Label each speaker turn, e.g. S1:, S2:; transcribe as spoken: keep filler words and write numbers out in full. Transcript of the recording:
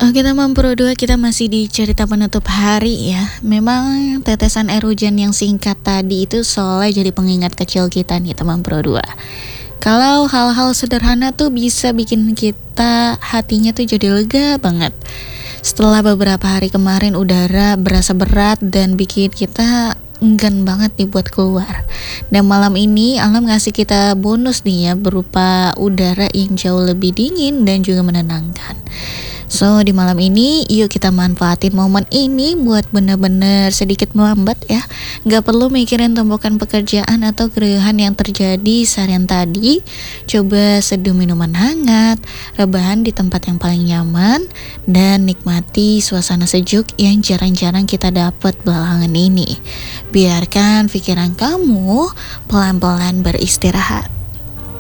S1: Oke teman Pro dua, kita masih di cerita penutup hari ya. Memang tetesan air hujan yang singkat tadi itu soalnya jadi pengingat kecil kita nih teman Pro dua. Kalau hal-hal sederhana tuh bisa bikin kita hatinya tuh jadi lega banget. Setelah beberapa hari kemarin udara berasa berat dan bikin kita enggan banget nih buat keluar. Dan malam ini alam ngasih kita bonus nih ya, berupa udara yang jauh lebih dingin dan juga menenangkan. So di malam ini yuk kita manfaatin momen ini buat bener-bener sedikit melambat ya. Gak perlu mikirin tumpukan pekerjaan atau keriuhan yang terjadi seharian tadi. Coba seduh minuman hangat, rebahan di tempat yang paling nyaman, dan nikmati suasana sejuk yang jarang-jarang kita dapat belakangan ini. Biarkan pikiran kamu pelan-pelan beristirahat.